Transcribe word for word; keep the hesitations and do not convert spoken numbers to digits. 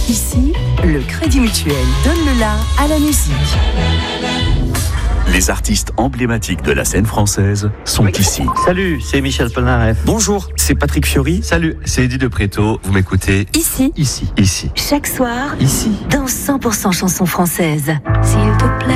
Ici, le Crédit Mutuel donne le la à la musique. Les artistes emblématiques de la scène française sont ici. Salut, c'est Michel Polnareff. Bonjour, c'est Patrick Fiori. Salut, c'est Eddie de Préto. Vous m'écoutez Ici, ici, ici, chaque soir, ici. dans cent pour cent chansons françaises. S'il te plaît.